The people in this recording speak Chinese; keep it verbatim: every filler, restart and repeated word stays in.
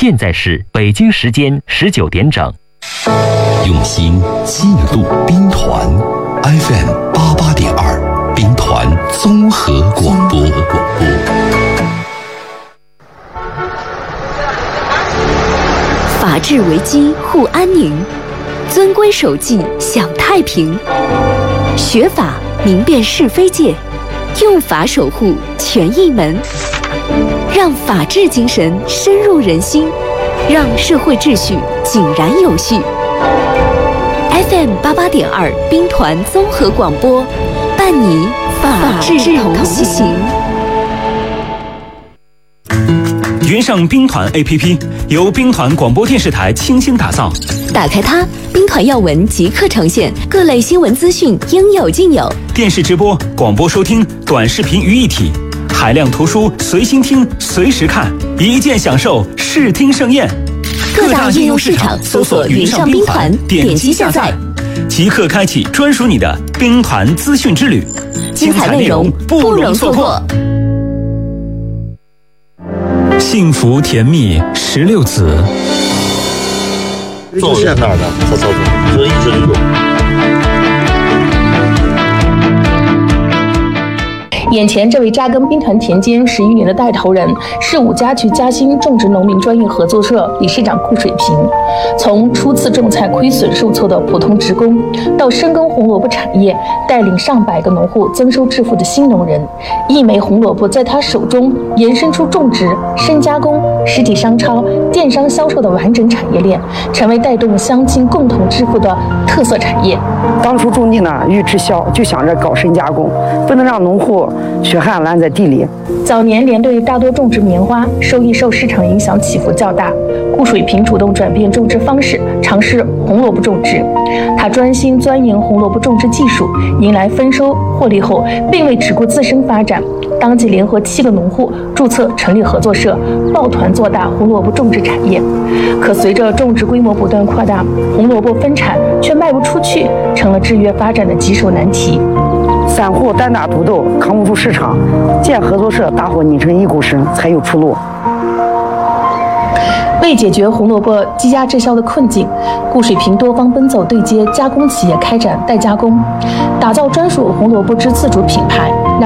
现在是北京时间十九点整。 用心记录兵团 F M 八八点二，兵团综合广播。 法治为基护安宁，遵规守纪享太平。学法明辨是非界，用法守护权益门，让法治精神深入人心，让社会秩序井然有序。F M 八八点二兵团综合广播，伴你法治同行。 云上兵团 A P P 由兵团广播电视台倾心打造， 打开它，兵团要闻即刻呈现，各类新闻资讯应有尽有。 电视直播、广播收听、短视频于一体，海量图书随心听、随时看，一键享受视听盛宴。 各大应用市场搜索云上兵团，点击下载， 即刻开启专属你的兵团资讯之旅， 精彩内容不容错过。 幸福甜蜜十六子， 做线那儿的，曹操总，这一直就有。 眼前这位扎根兵团田间十余年的带头人，是五家区嘉兴种植农民专业合作社理事长顾水平。从初次种菜亏损受挫的普通职工，到深耕红萝卜产业，带领上百个农户增收致富的新农人，一枚红萝卜在他手中延伸出种植、深加工、实体商超、电商销售的完整产业链，成为带动乡亲共同致富的特色产业。 当初种地呢，欲滞销，就想着搞深加工，不能让农户血汗烂在地里。 早年连队大多种植棉花，收益受市场影响起伏较大。顾水平主动转变种植方式，尝试红萝卜种植。他专心钻研红萝卜种植技术，迎来丰收获利后，并未只顾自身发展，当即联合七个农户注册成立合作社，抱团做大红萝卜种植产业。可随着种植规模不断扩大，红萝卜分产却卖不出去，成了制约发展的棘手难题。 散户单打独斗，扛不住市场，建合作社，大伙拧成一股绳，才有出路。 为解决红萝卜积压滞销的困境，顾水平多方奔走对接加工企业，开展代加工，打造专属红萝卜之自主品牌。